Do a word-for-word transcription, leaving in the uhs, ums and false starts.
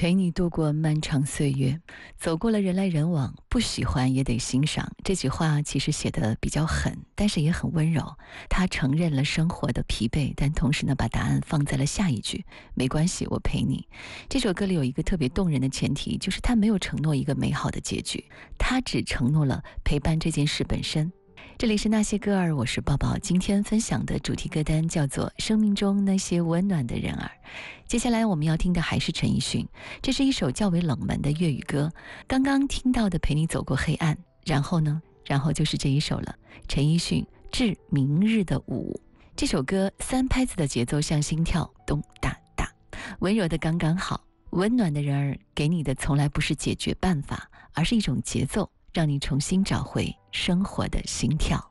陪你度过漫长岁月，走过了人来人往，不喜欢也得欣赏。这句话其实写得比较狠，但是也很温柔。他承认了生活的疲惫，但同时呢，把答案放在了下一句：没关系，我陪你。这首歌里有一个特别动人的前提，就是他没有承诺一个美好的结局，他只承诺了陪伴这件事本身。这里是那些歌儿，我是抱抱。今天分享的主题歌单叫做《生命中那些温暖的人儿》。接下来我们要听的还是陈奕迅，这是一首较为冷门的粤语歌。刚刚听到的《陪你走过黑暗》，然后呢，然后就是这一首了。陈奕迅《致明日的舞》。这首歌三拍子的节奏像心跳，咚哒哒，温柔的刚刚好。温暖的人儿给你的从来不是解决办法，而是一种节奏，让你重新找回生活的心跳。